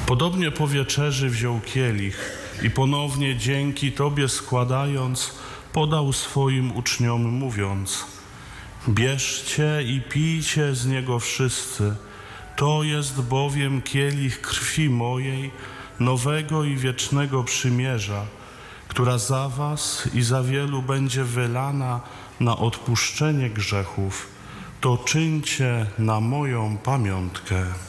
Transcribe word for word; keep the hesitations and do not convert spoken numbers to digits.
Podobnie po wieczerzy wziął kielich i ponownie dzięki Tobie składając, podał swoim uczniom mówiąc: bierzcie i pijcie z niego wszyscy, to jest bowiem kielich krwi mojej, nowego i wiecznego przymierza, która za was i za wielu będzie wylana na odpuszczenie grzechów. To czyńcie na moją pamiątkę.